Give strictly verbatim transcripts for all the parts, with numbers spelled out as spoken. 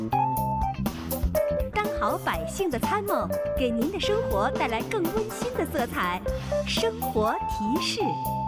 当好百姓的参谋，给您的生活带来更温馨的色彩。生活提示。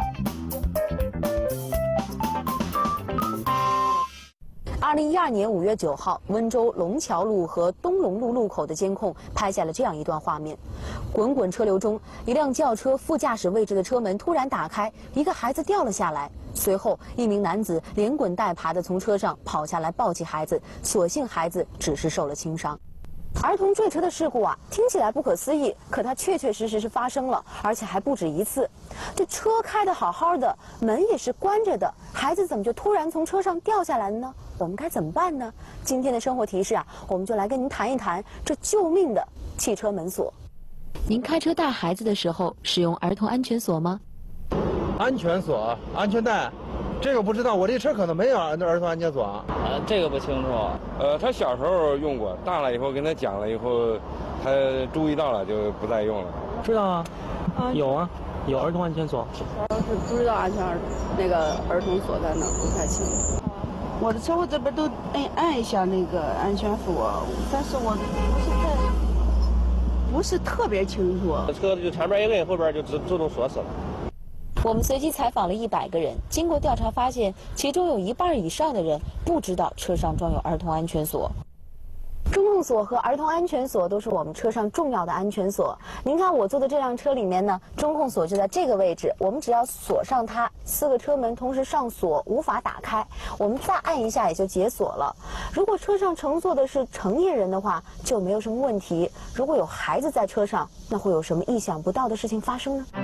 二零一二年五月九号，温州龙桥路和东龙路路口的监控拍下了这样一段画面：滚滚车流中，一辆轿车副驾驶位置的车门突然打开，一个孩子掉了下来。随后，一名男子连滚带爬地从车上跑下来抱起孩子，所幸孩子只是受了轻伤。儿童坠车的事故啊，听起来不可思议，可它确确实实是发生了，而且还不止一次。这车开得好好的，门也是关着的，孩子怎么就突然从车上掉下来了呢？我们该怎么办呢？今天的生活提示啊，我们就来跟您谈一谈这救命的汽车门锁。您开车带孩子的时候使用儿童安全锁吗？ 安全锁、安全带，这个不知道，我这车可能没有儿童安全锁。 呃，这个不清楚。 呃，他小时候用过，大了以后跟他讲了以后，他注意到了就不再用了。 知道啊，啊有啊，有儿童安全锁。 我是不知道安全那个儿童锁在哪，不太清楚。 我的车我这边都按按一下那个安全锁，但是我不是太不是特别清楚。 车就前边一摁，后边就自自动锁死了。 我们随机采访了一百个人，经过调查发现，其中有一半以上的人不知道车上装有儿童安全锁。中控锁和儿童安全锁都是我们车上重要的安全锁。您看我坐的这辆车里面呢，中控锁就在这个位置，我们只要锁上它，四个车门同时上锁，无法打开，我们再按一下也就解锁了。如果车上乘坐的是成年人的话，就没有什么问题。如果有孩子在车上，那会有什么意想不到的事情发生呢？